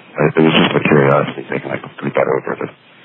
It was just a curiosity thing, and I completely got over it.